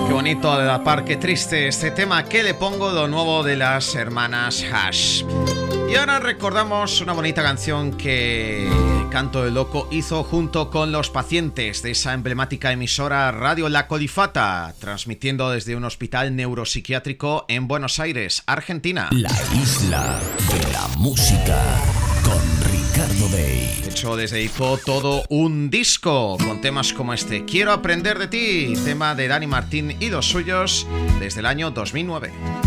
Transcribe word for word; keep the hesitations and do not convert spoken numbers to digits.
Qué bonito de la par, qué triste este tema. ¿Qué le pongo? Lo nuevo de las hermanas Hash. Y ahora recordamos una bonita canción que Canto del Loco hizo junto con Los Pacientes de esa emblemática emisora Radio La Colifata, transmitiendo desde un hospital neuropsiquiátrico en Buenos Aires, Argentina. La isla de la música con Ricardo Day. De hecho, les dedicó todo un disco con temas como este, Quiero aprender de ti, tema de Dani Martín y los suyos desde el año dos mil nueve.